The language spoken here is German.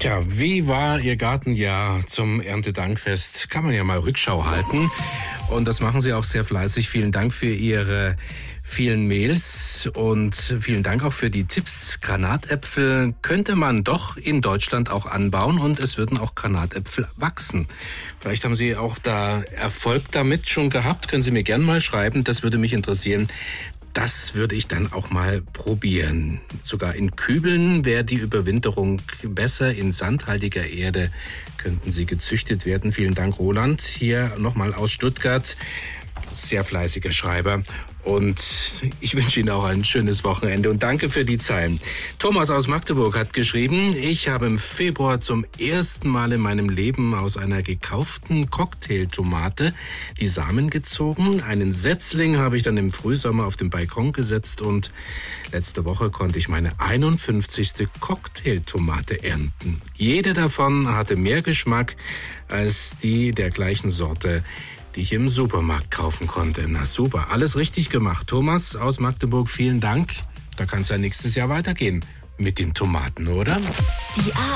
Tja, wie war Ihr Gartenjahr zum Erntedankfest? Kann man ja mal Rückschau halten. Und das machen Sie auch sehr fleißig. Vielen Dank für Ihre vielen Mails und vielen Dank auch für die Tipps. Granatäpfel könnte man doch in Deutschland auch anbauen und es würden auch Granatäpfel wachsen. Vielleicht haben Sie auch da Erfolg damit schon gehabt. Können Sie mir gerne mal schreiben. Das würde mich interessieren. Das würde ich dann auch mal probieren. Sogar in Kübeln wäre die Überwinterung besser. In sandhaltiger Erde könnten sie gezüchtet werden. Vielen Dank, Roland. Hier nochmal aus Stuttgart. Sehr fleißiger Schreiber. Und ich wünsche Ihnen auch ein schönes Wochenende und danke für die Zeilen. Thomas aus Magdeburg hat geschrieben, ich habe im Februar zum ersten Mal in meinem Leben aus einer gekauften Cocktailtomate die Samen gezogen. Einen Setzling habe ich dann im Frühsommer auf den Balkon gesetzt und letzte Woche konnte ich meine 51. Cocktailtomate ernten. Jede davon hatte mehr Geschmack als die der gleichen Sorte, die ich im Supermarkt kaufen konnte. Na super, alles richtig gemacht. Thomas aus Magdeburg, vielen Dank. Da kann es ja nächstes Jahr weitergehen mit den Tomaten, oder? Die